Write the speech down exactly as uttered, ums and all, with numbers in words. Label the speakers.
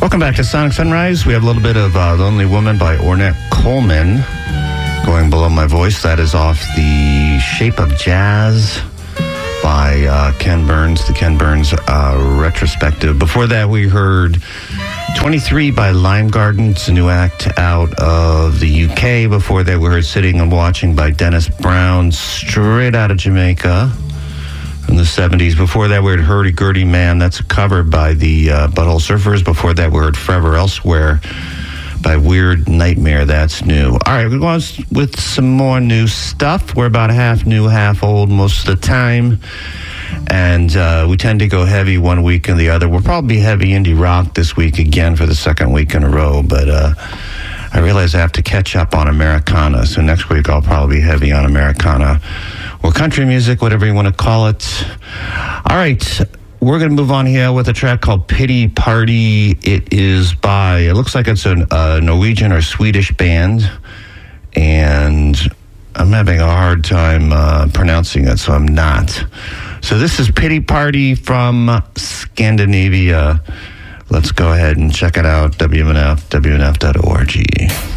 Speaker 1: Welcome back to Sonic Sunrise. We have a little bit of uh, Lonely Woman by Ornette Coleman going below my voice. That is off the Shape of Jazz by uh, Ken Burns, the Ken Burns uh, retrospective. Before that, we heard twenty-three by Lime Garden. It's a new act out of the U K. Before that, we heard Sitting and Watching by Dennis Brown, straight out of Jamaica from the seventies. Before that, we heard Hurdy Gurdy Man. That's a cover by the uh, Butthole Surfers. Before that, we heard Forever Elsewhere by Weird Nightmare. That's new. All right, we're going with some more new stuff. We're about half new, half old most of the time. And uh, we tend to go heavy one week and the other. We'll probably be heavy indie rock this week again for the second week in a row. But uh, I realize I have to catch up on Americana. So next week I'll probably be heavy on Americana or country music, whatever you want to call it. All right. We're going to move on here with a track called Pity Party. It is by, it looks like it's a, a Norwegian or Swedish band. And I'm having a hard time uh, pronouncing it, so I'm not. So this is Pity Party from Scandinavia. Let's go ahead and check it out. W M N F, W M N F dot org.